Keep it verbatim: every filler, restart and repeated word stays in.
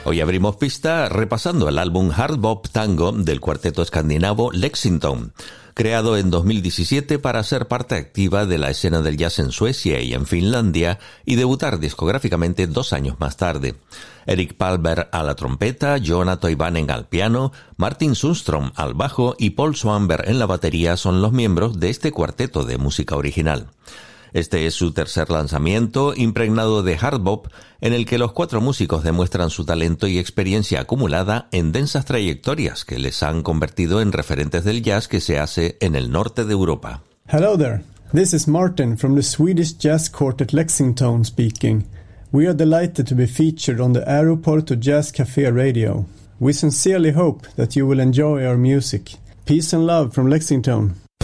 Hoy abrimos pista repasando el álbum Hard Bop Tango del cuarteto escandinavo Lexington, creado en dos mil diecisiete para ser parte activa de la escena del jazz en Suecia y en Finlandia y debutar discográficamente dos años más tarde. Eric Palmer a la trompeta, Joona Toivanen al piano, Martin Sundström al bajo y Paul Swanberg en la batería son los miembros de este cuarteto de música original. Este es su tercer lanzamiento, impregnado de hard bop, en el que los cuatro músicos demuestran su talento y experiencia acumulada en densas trayectorias que les han convertido en referentes del jazz que se hace en el norte de Europa. Hello there, this is Martin from the Swedish Jazz Quartet Lexington speaking. We are delighted to be featured on the Aeroporto Jazz Café Radio. We sincerely hope that you will enjoy our music. Peace and love from Lexington.